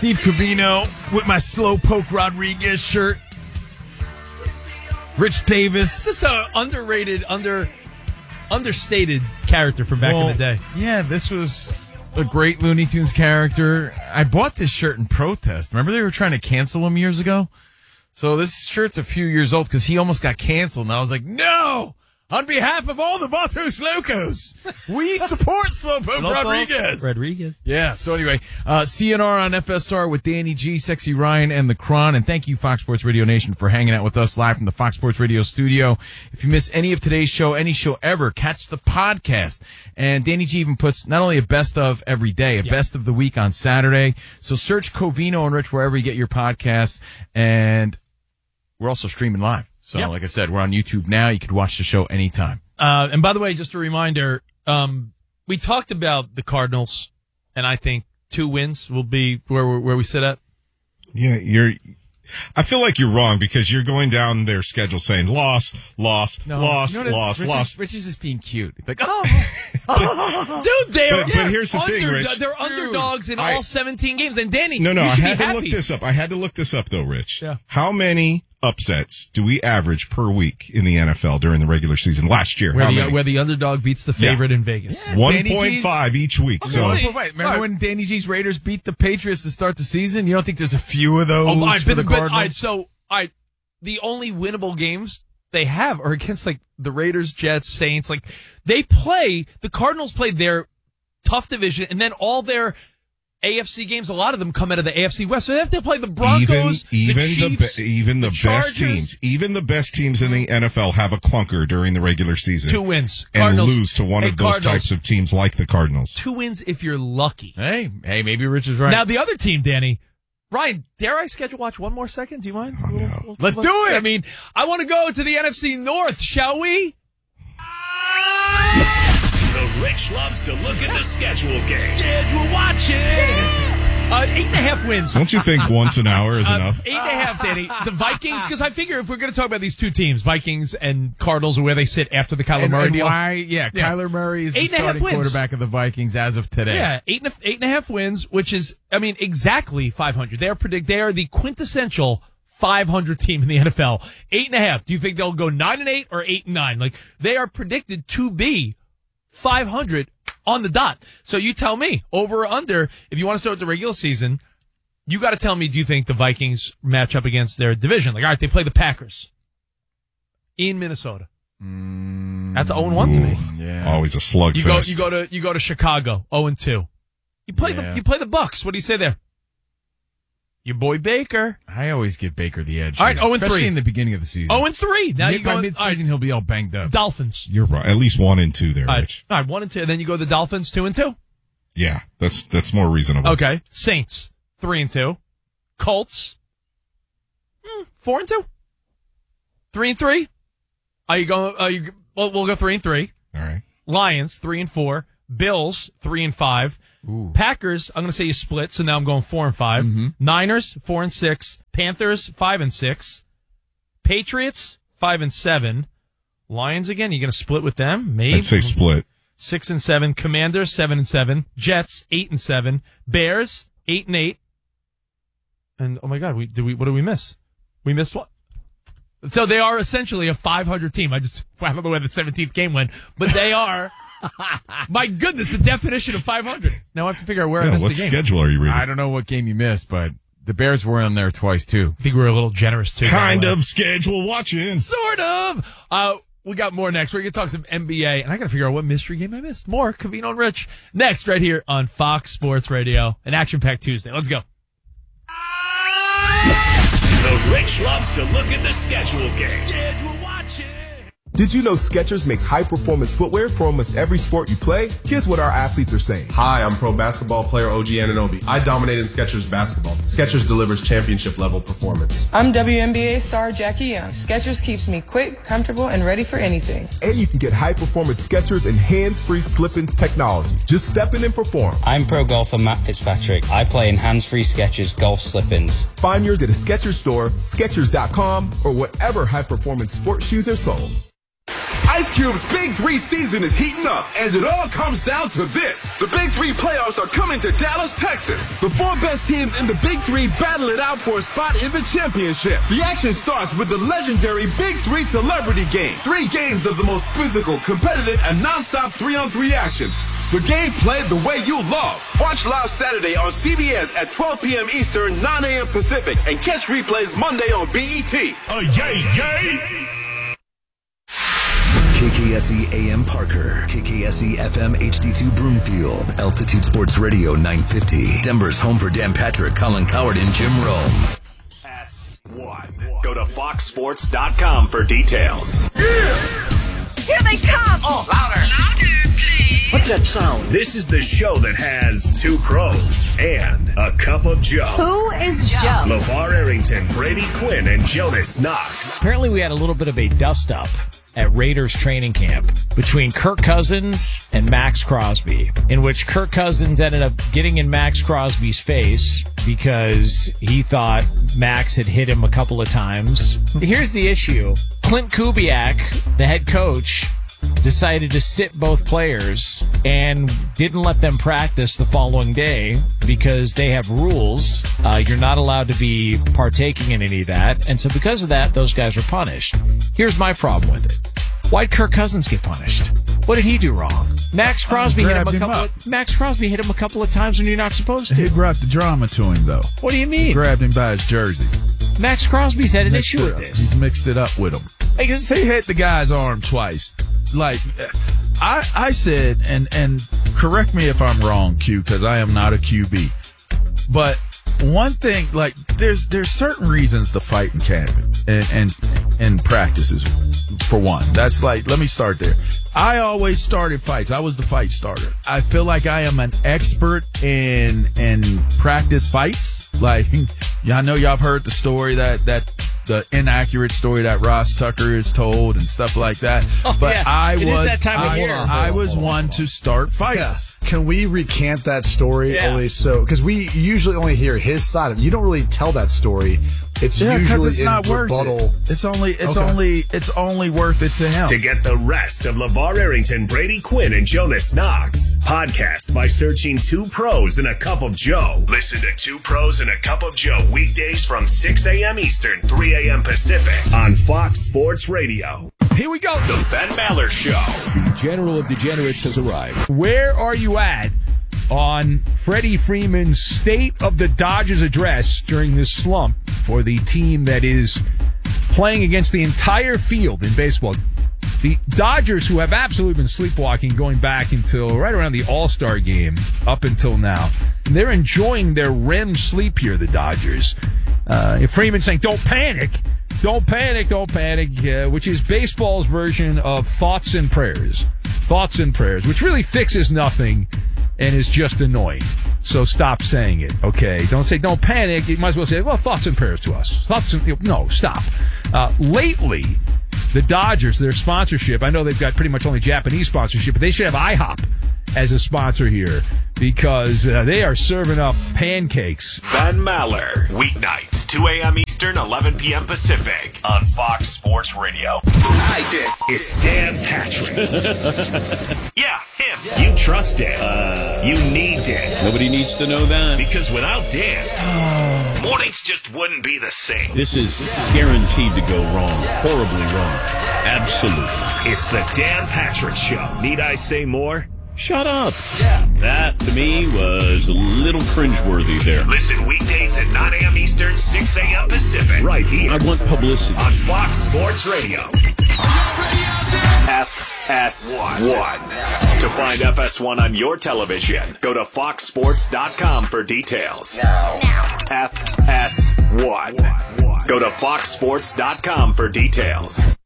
Steve Covino with my Slowpoke Rodriguez shirt. Rich Davis. This is an underrated, understated character from back in the day. Yeah, this was a great Looney Tunes character. I bought this shirt in protest. Remember they were trying to cancel him years ago? So this shirt's a few years old because he almost got canceled. And I was like, no! On behalf of all the Vatos Locos, we support Slowpoke Rodriguez. Yeah, so anyway, CNR on FSR with Danny G, Sexy Ryan, and the Cron. And thank you, Fox Sports Radio Nation, for hanging out with us live from the Fox Sports Radio studio. If you miss any of today's show, any show ever, catch the podcast. And Danny G even puts not only a best of every day, a best of the week on Saturday. So search Covino and Rich wherever you get your podcasts. And we're also streaming live. So, like I said, we're on YouTube now. You could watch the show anytime. And by the way, just a reminder, we talked about the Cardinals, and I think 2 wins will be where we sit at. Yeah, I feel like you're wrong because you're going down their schedule saying loss. Rich is just being cute. Like, dude, they're but here's the thing, Rich. They're underdogs in all 17 games. And Danny, no, I had to happy. look this up. I had to look this up though, Rich. Yeah. How many upsets do we average per week in the NFL during the regular season last year? Where the underdog beats the favorite in Vegas. Yeah, 1.5 each week. So remember when Danny G's Raiders beat the Patriots to start the season? You don't think there's a few of those for the Cardinals? The only winnable games they have are against like the Raiders, Jets, Saints. Like the Cardinals played their tough division, and then all their AFC games, a lot of them come out of the AFC West. So they have to play the Broncos, the Chiefs, even the Chargers. best teams. Even the best teams in the NFL have a clunker during the regular season. 2 wins. And Cardinals, lose to one of those types of teams like the Cardinals. 2 wins if you're lucky. Hey, maybe Rich is right. Now, the other team, Danny. Ryan, dare I schedule watch one more second? Do you mind? Oh, no. Let's do it. I mean, I want to go to the NFC North, shall we? Rich loves to look at the schedule game. Schedule watching. 8.5 wins. Don't you think once an hour is enough? 8.5, Danny. The Vikings, because I figure if we're going to talk about these 2 teams, Vikings and Cardinals are where they sit after the Kyler Murray deal. Kyler Murray is the starting quarterback of the Vikings as of today. Yeah, 8.5 wins, which is, exactly 500. They are the quintessential 500 team in the NFL. 8.5. Do you think they'll go 9-8 or 8-9? Like, they are predicted to be 500 on the dot. So you tell me, over or under, if you want to start the regular season, you got to tell me, do you think the Vikings match up against their division? Like, all right, they play the Packers in Minnesota. That's 0-1 to me. Yeah. Always a slugfest. You go to Chicago, 0-2. You play the Bucks. What do you say there? Your boy Baker. I always give Baker the edge. All right, 0-3. Especially in the beginning of the season. 0-3. Now you go mid-season, he'll be all banged up. Dolphins. You're right. At least 1 and 2 there, Rich. All right, 1 and 2. And then you go the Dolphins, 2 and 2. Yeah, that's more reasonable. Okay. Saints, 3 and 2. Colts, 4 and 2. 3 and 3. We'll go 3 and 3. All right. Lions, 3 and 4. Bills, 3 and 5. Ooh. Packers, I'm going to say you split, so now I'm going 4 and 5. Mm-hmm. Niners, 4 and 6. Panthers, 5 and 6. Patriots, 5 and 7. Lions again, you going to split with them? Maybe. I'd say split. 6 and 7. Commanders, 7 and 7. Jets, 8 and 7. Bears, 8 and 8. And oh my God, what did we miss? We missed what? So they are essentially a 500 team. I don't know where the 17th game went, but they are. My goodness, the definition of 500. Now I have to figure out where I missed the game. What schedule are you reading? I don't know what game you missed, but the Bears were on there twice, too. I think we were a little generous, too. Kind of schedule watching. Sort of. We got more next. We're going to talk some NBA, and I got to figure out what mystery game I missed. More Covino and Rich next right here on Fox Sports Radio. An action-packed Tuesday. Let's go. The Rich loves to look at the schedule game. Schedule watching. Did you know Skechers makes high-performance footwear for almost every sport you play? Here's what our athletes are saying. Hi, I'm pro basketball player OG Anunoby. I dominate in Skechers basketball. Skechers delivers championship-level performance. I'm WNBA star Jackie Young. Skechers keeps me quick, comfortable, and ready for anything. And you can get high-performance Skechers and hands-free slip-ins technology. Just step in and perform. I'm pro golfer Matt Fitzpatrick. I play in hands-free Skechers golf slip-ins. Find yours at a Skechers store, Skechers.com, or whatever high-performance sports shoes are sold. Ice Cube's Big 3 season is heating up, and it all comes down to this. The Big 3 playoffs are coming to Dallas, Texas. The 4 best teams in the Big 3 battle it out for a spot in the championship. The action starts with the legendary Big 3 Celebrity Game. 3 games of the most physical, competitive, and non-stop 3-on-3 action. The game played the way you love. Watch live Saturday on CBS at 12 p.m. Eastern, 9 a.m. Pacific, and catch replays Monday on BET. KKSE AM Parker, KKSE FM HD2 Broomfield, Altitude Sports Radio 950, Denver's home for Dan Patrick, Colin Coward, and Jim Rome. S1. Go to foxsports.com for details. Here they come! Oh, louder! Louder, please! What's that sound? This is the show that has 2 pros and a cup of Joe. Who is Joe? LeVar Arrington, Brady Quinn, and Jonas Knox. Apparently we had a little bit of a dust-up at Raiders training camp between Kirk Cousins and Max Crosby, in which Kirk Cousins ended up getting in Max Crosby's face because he thought Max had hit him a couple of times. Here's the issue. Clint Kubiak, the head coach, decided to sit both players and didn't let them practice the following day because they have rules. You're not allowed to be partaking in any of that. And so because of that, those guys were punished. Here's my problem with it. Why'd Kirk Cousins get punished? What did he do wrong? Max Crosby hit him a couple of times when you're not supposed to. He brought the drama to him, though. What do you mean? He grabbed him by his jersey. Max Crosby's had an issue with this. He's mixed it up with him. He hit the guy's arm twice. Like, I said, and correct me if I'm wrong, Q, because I am not a QB. But one thing, like, there's certain reasons to fight in camp and practices, for one. That's like, let me start there. I always started fights. I was the fight starter. I feel like I am an expert in practice fights. Like, I know y'all have heard the story that the inaccurate story that Ross Tucker is told and stuff like that. Oh, but yeah. I was one to start fights. Yeah. Can we recant that story? Yeah. Because we usually only hear his side of it. You don't really tell that story. It's usually it's not worth it. It's only worth it to him. To get the rest of LeVar Arrington, Brady Quinn, and Jonas Knox, podcast by searching 2 Pros and a Cup of Joe. Listen to 2 Pros and a Cup of Joe weekdays from 6 a.m. Eastern, 3 a.m. Pacific on Fox Sports Radio. Here we go. The Ben Maller Show. The General of Degenerates has arrived. Where are you at on Freddie Freeman's State of the Dodgers address during this slump for the team that is playing against the entire field in baseball? The Dodgers, who have absolutely been sleepwalking going back until right around the All-Star game up until now, they're enjoying their REM sleep here, the Dodgers. Freeman saying, don't panic, which is baseball's version of thoughts and prayers, which really fixes nothing and is just annoying. So stop saying it, okay? Don't say, don't panic. You might as well say, well, thoughts and prayers to us. No, stop. Lately, the Dodgers, their sponsorship, I know they've got pretty much only Japanese sponsorship, but they should have IHOP as a sponsor here because they are serving up pancakes. Ben Maller, weeknights, 2 a.m. Eastern, 11 p.m. Pacific on Fox Sports Radio. Hi, Dick. It's Dan Patrick. Yeah, him. Yeah. You trust Dan. You need Dan. Nobody needs to know that. Because without Dan, mornings just wouldn't be the same. This is guaranteed to go wrong. Horribly wrong. Absolutely. It's the Dan Patrick Show. Need I say more? Shut up. Yeah. That, to me, was a little cringeworthy there. Listen weekdays at 9 a.m. Eastern, 6 a.m. Pacific. Right here. I want publicity. On Fox Sports Radio. FS1. To find FS1 on your television, go to foxsports.com for details. Now. FS1. Go to foxsports.com for details.